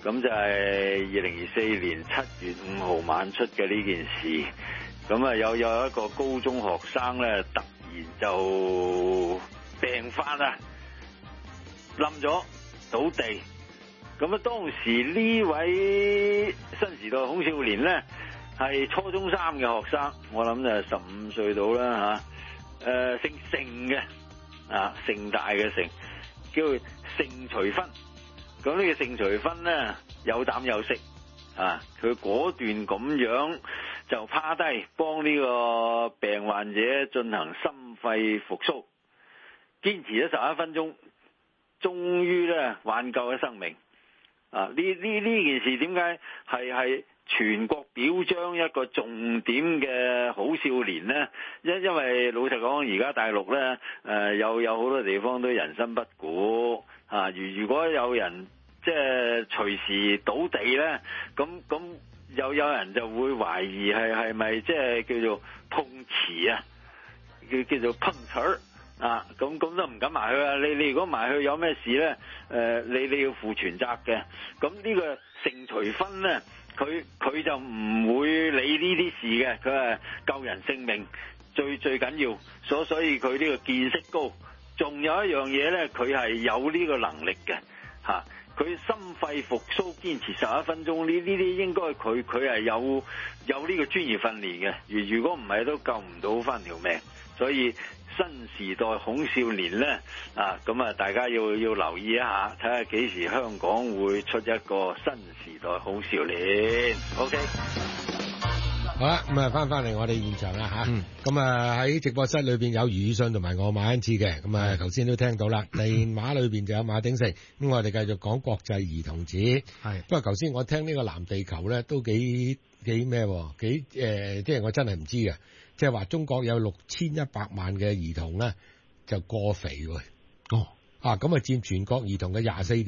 咁就係2024年7月5號晚出嘅呢件事。咁啊有一個高中學生咧，突然就病發啦，冧咗倒地。咁啊當時呢位新時代孔少年咧係初中3嘅學生，我諗就15歲到啦吓，姓盛嘅，盛大嘅盛，叫盛隨芬。咁呢個盛隨芬咧有膽有識，佢果斷咁樣就趴低幫呢個病患者進行心肺復甦，堅持咗11分鐘，終於咧挽救咗生命。呢件事點解係全國表彰一個重點嘅好少年呢？因為老實講，而家大陸咧有好多地方都人心不古如果有人即係隨時倒地咧，咁有人就會懷疑係咪即係叫做碰瓷叫做碰瓷兒咁都唔敢埋去啊！你如果埋去有咩事咧，你要負全責嘅。咁呢個盛隨芬咧，佢就唔會理呢啲事嘅，佢係救人性命最緊要，所以佢呢個見識高。仲有一樣嘢咧，佢係有呢個能力嘅佢心肺復甦堅持11分鐘，呢啲應該佢係有呢個專業訓練嘅。如果唔係都救唔到翻條命。所以新時代孔少年咧大家要留意一下，睇下幾時香港會出一個新時代孔少年。OK， 好啦，咁翻嚟我哋現場啦吓。咁喺直播室裏邊有余宇信同埋我馬恩賜嘅。咁頭先都聽到啦，電話裏邊就有馬鼎盛。咁我哋繼續講國際兒童節。係，不過頭先我聽呢個藍地球咧都幾咩？即係我真係唔知嘅。即係話中國有6100萬嘅兒童咧就過肥喎。咁佔全國兒童嘅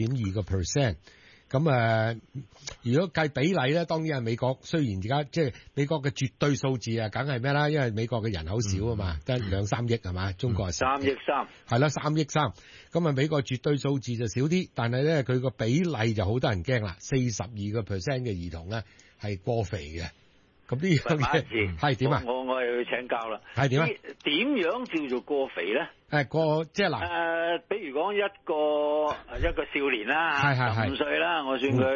24.2%。咁如果計比例咧，當然係美國。雖然而家即係美國嘅絕對數字梗係咩啦？因為美國嘅人口少啊嘛，得2-3億係嘛？中國係 3億3， 係啦，3億3。咁美國絕對數字就少啲，但係咧佢個比例就好得人驚啦。42% 嘅兒童咧係過肥嘅。咁呢樣嘢係點啊？ 我又要請教啦。 係點啊？ 點樣叫做過肥咧？ 即係嗱， 比如講一個少年啦，15歲啦，我算佢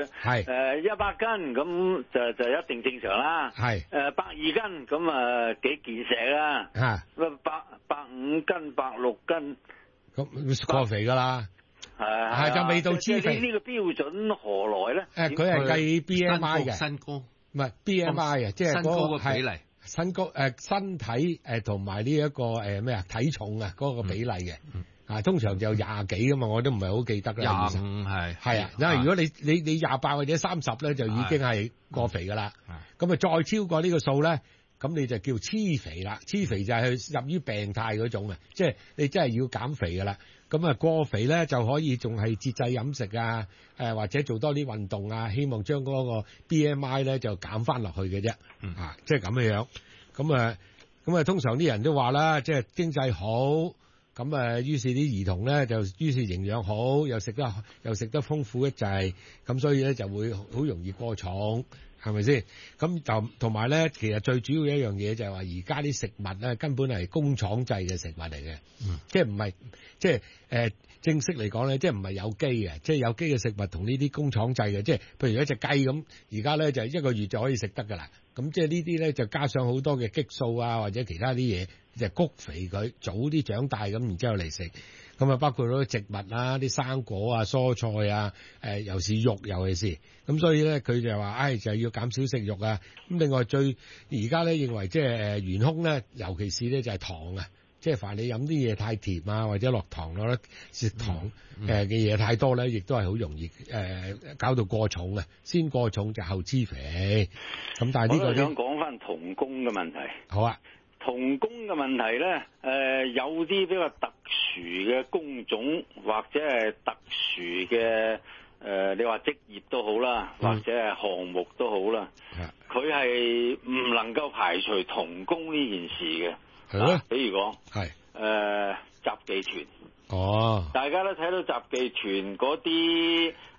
100斤咁就一定正常啦。係120斤咁幾健碩啦。150斤、160斤咁過肥噶啦。係就未到脂肥。 呢個標準何來咧？ 佢係計 BMI 嘅身高。 唔係 BMI 即係身高嘅比例， 身高身體同埋呢一個體重嗰個比例嘅。通常就20幾噶嘛，我都唔係好記得啦。 25 係因為如果你28或者30咧，就已經係過肥噶啦。咁再超過呢個數咧，咁你就叫黐肥啦。黐肥就係入於病態嗰種即係你真係要減肥噶啦。咁過肥咧就可以仲係節制飲食或者做多啲運動希望將嗰個 BMI 咧就減翻落去嘅啫。即係咁樣。咁通常啲人都話啦，即係經濟好，咁於是啲兒童咧就於是營養好，又食得豐富一滯，咁所以咧就會好容易過重。係咪先？咁就同埋咧，其實最主要一樣嘢就係話，而家啲食物咧根本係工廠製嘅食物嚟嘅。即係唔係即係正式嚟講咧，即係唔係有機嘅，即係有機嘅食物同呢啲工廠製嘅，即係譬如一隻雞咁，而家咧就1個月就可以食得噶啦。咁即係呢啲咧就加上好多嘅激素或者其他啲嘢，就谷肥佢，早啲長大咁，然之後嚟食。咁包括嗰啲植物啲生果蔬菜又是肉，尤其是咁，所以咧佢就話，就要減少食肉咁另外而家咧認為即係元兇咧，尤其是咧就係糖即係凡你飲啲嘢太甜或者落糖咯，食糖嘅嘢太多咧，亦都係好容易搞到過重嘅，先過重就後脂肥。咁但係呢個我想講翻童工嘅問題。 好啊。 童工嘅問題咧，有啲比較特殊嘅工種或者係特殊嘅你話職業都好啦，或者係項目都好啦，佢係唔能夠排除童工呢件事嘅。比如講雜技團。大家都睇到雜技團嗰啲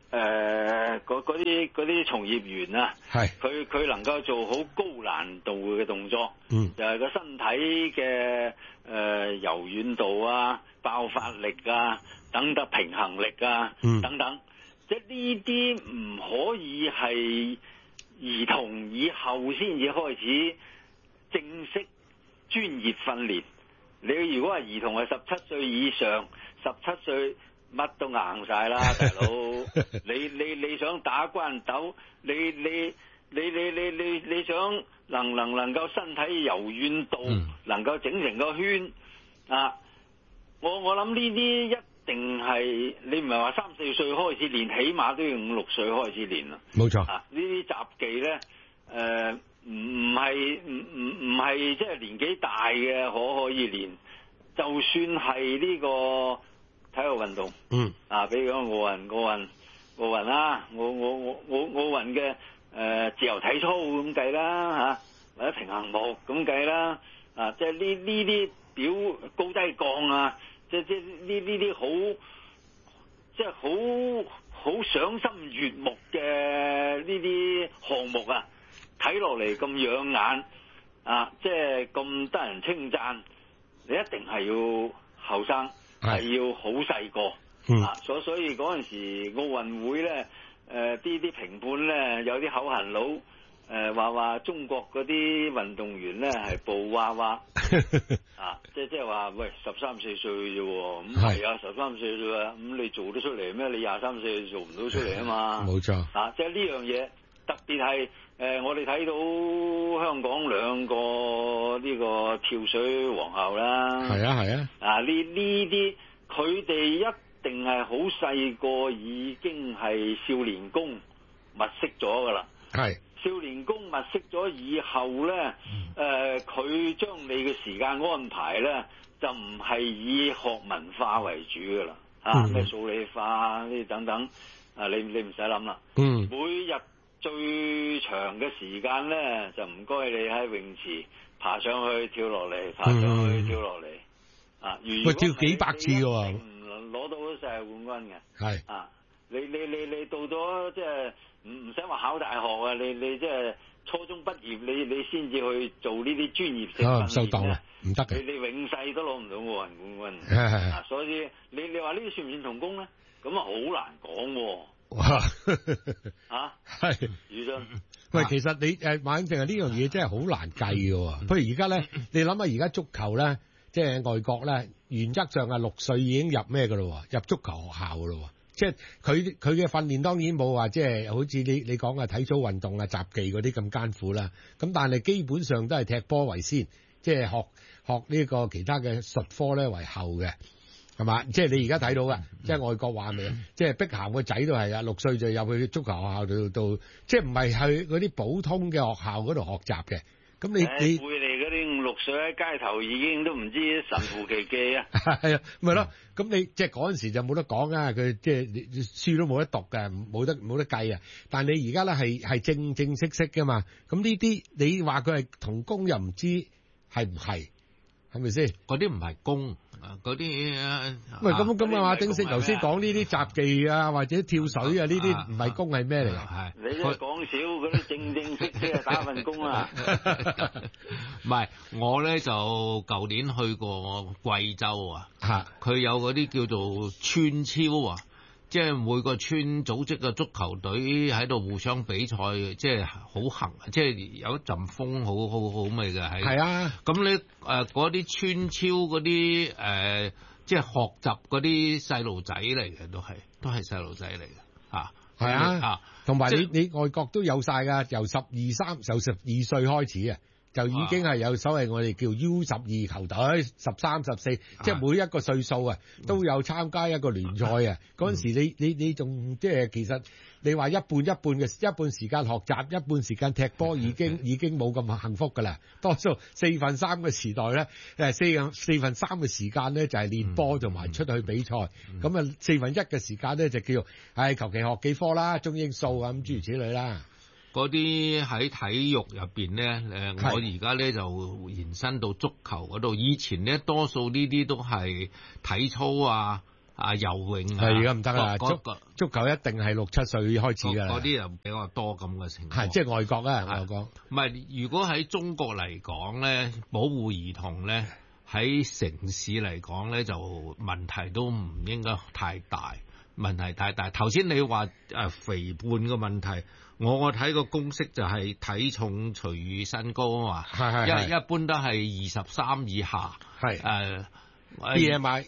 嗰啲從業員啊，佢能夠做好高難度嘅動作，就係個身體嘅柔軟度啊、爆發力啊、等等平衡力啊、等等，即係呢啲唔可以係兒童以後先至開始正式專業訓練。你如果係兒童係17歲以上，17歲乜都硬晒啦，大佬。你想打關鬥，你想能夠身體柔軟度，能夠整成個圈啊！我諗呢啲一定係你唔係話3、4歲開始練，起碼都要5、6歲開始練啦。 冇錯啊！呢啲雜技咧，唔係即係年紀大嘅可以練，就算係呢個體育運動，比如講奧運啦，奧運嘅自由體操咁計啦，或者平衡木咁計啦，即係呢啲表高低槓啊，即係呢啲好即係好賞心悅目嘅呢啲項目啊，睇落嚟咁養眼啊，即係咁得人稱讚，你一定係要後生，係要好細個。所以嗰陣時奧運會咧，啲評判咧有啲口痕佬，話中國嗰啲運動員咧係布娃娃，即係話喂13、14歲啫喎，咁係啊13、14歲啊，咁你做得出嚟咩？你23、24歲做唔到出嚟啊嘛， 冇錯， 即係呢樣嘢，特別係我哋睇到香港2個呢個跳水皇后啦，係啊，呢啲佢哋一定係好細個已經係少年宮物色咗噶啦，少年宮物色咗以後咧，佢將你嘅時間安排咧就唔係以學文化為主噶啦，咩數理化呢等等，你唔使諗啦，每日最長嘅時間咧就唔該你喺泳池爬上去跳落嚟，爬上去跳落嚟，如果跳幾百次喎， 攞到世界冠軍嘅，你到咗即係唔使話考大學啊，你即係初中畢業，你先至去做呢啲專業性訓練，收檔啦，唔得嘅，你永世都攞唔到奧運冠軍，所以你話呢啲算唔算童工咧？咁啊好難講喎。宇津， 喂，其實你馬英正呢樣嘢真係好難計嘅，譬如而家咧，你諗下而家足球咧，即係外國咧，原則上係6歲已經入咩噶咯，入足球學校噶咯，即係佢嘅訓練當然冇話即係好似你講嘅體操運動啊、雜技嗰啲咁艱苦啦，咁但係基本上都係踢波為先，即係學呢個其他嘅術科咧為後嘅。係嘛？即係你而家睇到嘅，即係外國話咪，即係碧咸個仔都係啊，6歲就入去足球學校度，即係唔係去嗰啲普通嘅學校嗰度學習嘅。咁你貝利嗰啲5、6歲喺街頭已經都唔知神乎其技啊！ 係啊，咪咯。咁你即係嗰陣時就冇得講啊，佢即係書都冇得讀嘅，冇得計啊。但係你而家咧係正式㗎嘛。咁呢啲你話佢係童工又唔知係唔係？係咪先？ 嗰啲唔係工，嗰啲喂咁啊！馬鼎盛頭先講呢啲雜技啊，或者跳水啊，呢啲唔係工係咩嚟㗎？ 係你都講少嗰啲正式嘅打份工啊！ 唔係，我咧就舊年去過貴州啊，佢有嗰啲叫做村超啊。即係每個村組織嘅足球隊喺度互相比賽，即係好行，即係有一陣風好味嘅係。係啊，咁你嗰啲村超嗰啲即係學習嗰啲細路仔嚟嘅，都係細路仔嚟嘅嚇。係啊， 同埋你外國都有晒㗎，由12歲開始啊。就已經係有所謂我哋叫 U12球隊13、14，即係每一個歲數啊都有參加一個聯賽啊。嗰陣時你仲即係其實你話一半時間學習，一半時間踢波，已經冇咁幸福㗎啦。多數4分3嘅時代咧，四分3嘅時間咧就係練波同埋出去比賽。咁啊4分1嘅時間咧就叫求其學幾科啦，中英數啊咁諸如此類啦。 嗰啲喺體育入邊咧，我而家咧就延伸到足球嗰度。以前咧多數呢啲都係體操啊、 游泳係而家唔得啦，足球一定係6、7歲開始㗎啦。 嗰啲又比較多咁嘅情況。 係即係外國啊，外國。 唔係，如果喺中國嚟講咧，保護兒童咧，喺城市嚟講咧，就問題都唔應該太大。問題太大。頭先你話肥胖嘅問題，我睇個公式就係體重除以身高啊嘛。一般都係23以下。係BMI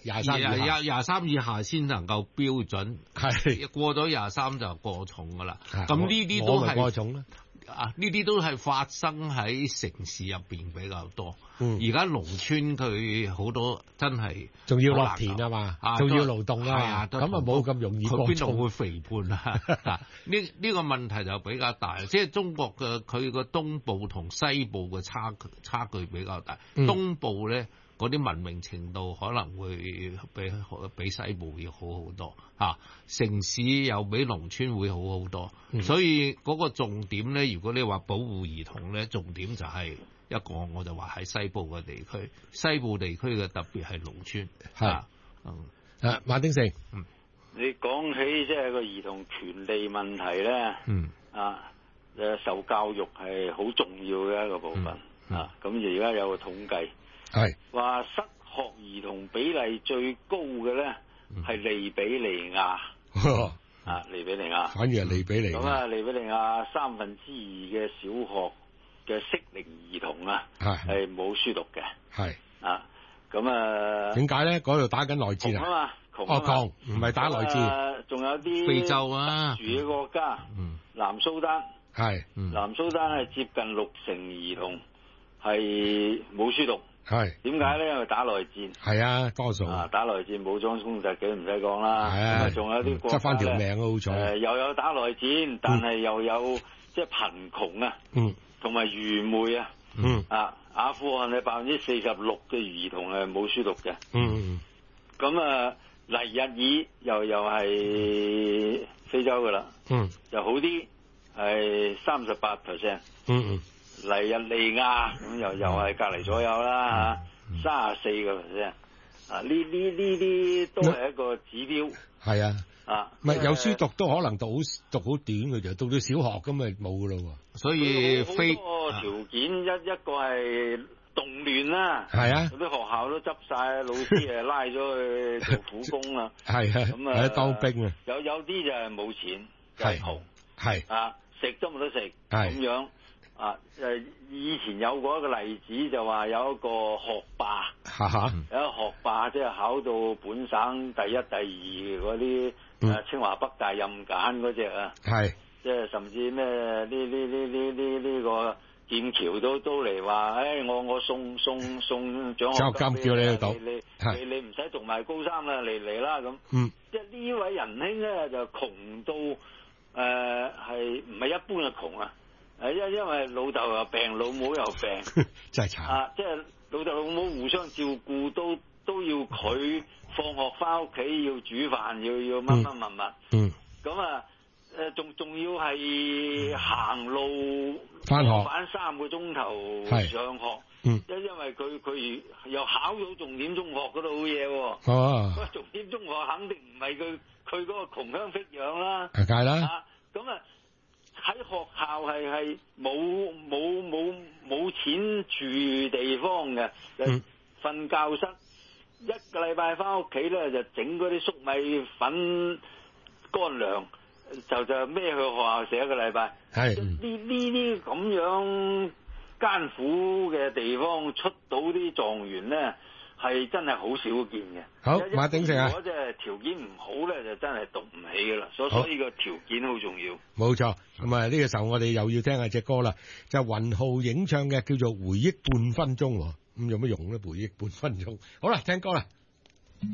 23以下先能夠標準。係過咗23就過重㗎啦。咁呢啲都係過重啦。呢啲都係發生喺城市入邊比較多。而家農村佢好多真係仲要落田啊嘛，仲要勞動啊，咁啊冇咁容易過重。 佢邊度會肥胖啊？呢個問題就比較大，即係中國嘅佢個東部同西部嘅差距比較大。東部咧嗰啲文明程度可能會比西部要好好多嚇，城市又比農村會好好多。所以嗰個重點咧，如果你話保護兒童咧，重點就係一個，我就話喺西部嘅地區，西部地區嘅特別係農村。係馬鼎盛， 你講起即係個兒童權利問題咧，受教育係好重要嘅一個部分啊。咁而家有個統計。係話失學兒童比例最高嘅咧，係利比里亞。利比里亞， 反而係利比里亞。 咁利比里亞2/3嘅小學嘅適齡兒童係冇書讀嘅。係咁點解咧？嗰度打緊內戰啊嘛，窮唔係打內戰。仲有啲非洲啊， 住嘅國家，南蘇丹南蘇丹係接近60%兒童係冇書讀。係點解咧？因為打內戰。係啊，多數打內戰武裝衝突嘅唔使講啦。係啊，仲有啲國家執翻條命啊，好彩。又有打內戰，但係又有即係貧窮啊。同埋愚昧啊。阿富汗係46%嘅兒童係冇書讀嘅。咁尼日爾又係非洲噶啦。就好啲，係38%。尼日利亞咁又係隔離左右啦嚇，34%。呢啲都係一個指標。係唔係有書讀都可能讀好短嘅啫，讀到小學咁咪冇噶咯喎。 所以好多條件，一個係動亂啦。嗰啲學校都執晒，老師拉咗去做苦工啦。咁當兵啊。 有啲就係冇錢，就係窮。食都冇得食咁樣。以前有過一個例子，就話有一個學霸，有一個學霸即係考到本省第一、第二嗰啲，清華北大任揀嗰隻啊，即係甚至咩呢個劍橋都嚟話，我送獎學金叫你去讀， 你唔使讀埋高三啦，嚟啦咁。即係呢位仁兄咧就窮到係唔係一般嘅窮啊？因為老豆又病，老母又病， 真係慘。 即係老豆老母互相照顧，都要佢放學翻屋企要煮飯，要乜乜。咁仲要係行路翻學返3個鐘頭上學。因為佢又考到重點中學嗰度好嘢喎。重點中學肯定唔係佢嗰個窮鄉僻壤啦。 梗係啦。 喺學校係冇錢住地方嘅，瞓教室。一個禮拜翻屋企咧就整嗰啲粟米粉乾糧，就孭去學校食一個禮拜。呢啲咁樣艱苦嘅地方出到啲狀元咧，係真係好少見嘅。 好，馬鼎盛啊！ 如果即係條件唔好咧，就真係讀唔起噶啦。所以個條件好重要。 冇錯。咁呢個時候我哋又要聽下隻歌啦，就雲浩影唱嘅叫做《回憶半分鐘》。咁有乜用咧？回憶半分鐘。好啦，聽歌啦。